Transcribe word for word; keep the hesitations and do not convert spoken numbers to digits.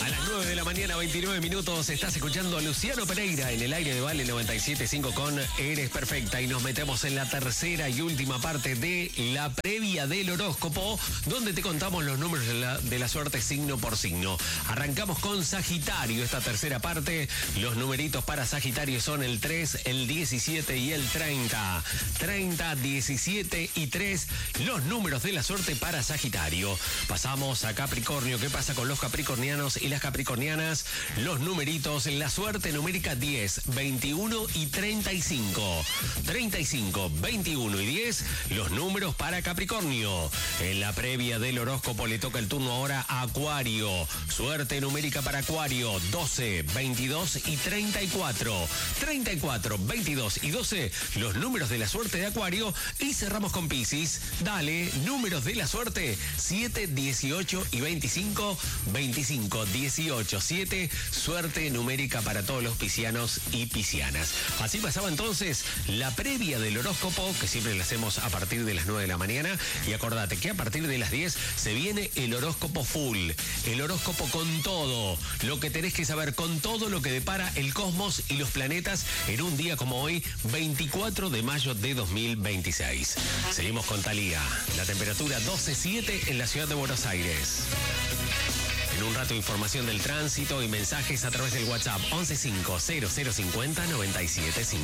A las nueve de la mañana, veintinueve minutos, estás escuchando a Luciano Pereira en el aire de Vale noventa y siete punto cinco con Eres Perfecta. Y nos metemos en la tercera y última parte de la previa del horóscopo, donde te contamos los números de la, de la suerte signo por signo. Arrancamos con Sagitario, esta tercera parte. Los numeritos para Sagitario son el tres, el diecisiete y el treinta. treinta, diecisiete y tres, los números de la suerte para Sagitario. Pasamos a Capricornio. ¿Qué pasa con los capricornianos y las capricornianas? Los numeritos, la suerte numérica diez, veintiuno y treinta y cinco. treinta y cinco, veintiuno y diez, los números para Capricornio. En la previa del horóscopo le toca el turno ahora a Acuario. Suerte numérica para Acuario, doce, veintidós y treinta y cuatro. treinta y cuatro, veintidós y doce, los números de la suerte de Acuario. Y cerramos con Piscis. Dale, números de la suerte, siete, dieciocho y veinticinco. veinticinco, dieciocho, siete, suerte numérica para todos los piscianos y piscianas. Así pasaba entonces la previa del horóscopo, que siempre la hacemos a partir de las nueve de la mañana. Y acordate que a partir de las diez se viene el horóscopo full, el horóscopo con todo lo que tenés que saber, con todo lo que depara el cosmos y los planetas en un día como hoy, veinticuatro de mayo de dos mil veintiséis. Seguimos con Thalía. La temperatura doce punto siete en la ciudad de Buenos Aires. En un rato, información del tránsito y mensajes a través del WhatsApp once cinco, cero cero cincuenta, noventa y siete cinco.